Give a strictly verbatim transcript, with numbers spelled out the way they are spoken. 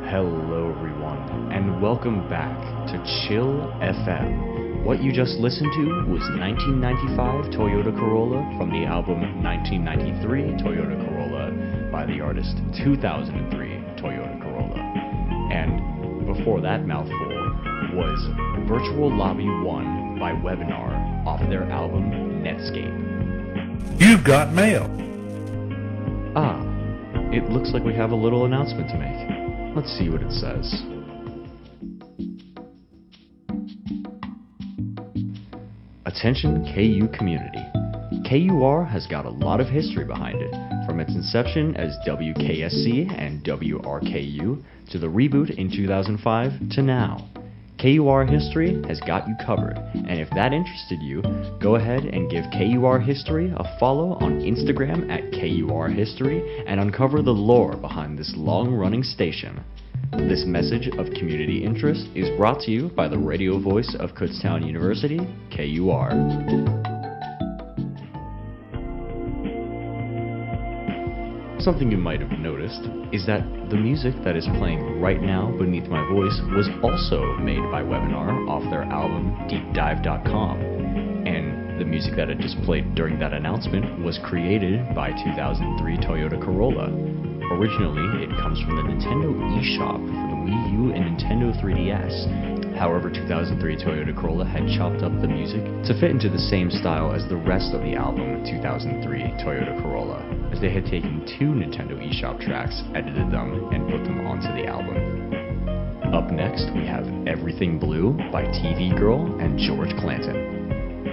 Hello everyone, and welcome back to Chill F M. What you just listened to was nineteen ninety-five Toyota Corolla from the album nineteen ninety-three Toyota Corolla by the artist two thousand three Toyota Corolla. And before that mouthful was Virtual Lobby one by Webinar off their album Netscape. You've got mail. Ah, it looks like we have a little announcement to make. Let's see what it says. Attention K U community. K U R has got a lot of history behind it, from its inception as W K S C and W R K U to the reboot in two thousand five to now. K U R History has got you covered, and if that interested you, go ahead and give K U R History a follow on Instagram at K U R History and uncover the lore behind this long-running station. This message of community interest is brought to you by the radio voice of Kutztown University, K U R. Something you might have noticed is that the music that is playing right now beneath my voice was also made by Webinar off their album deep dive dot com, and the music that I just played during that announcement was created by two thousand three Toyota Corolla. Originally, it comes from the Nintendo eShop for the Wii U and Nintendo three D S. However, two thousand three Toyota Corolla had chopped up the music to fit into the same style as the rest of the album two thousand three Toyota Corolla, as they had taken two Nintendo eShop tracks, edited them, and put them onto the album. Up next, we have Everything Blue by T V Girl and George Clanton.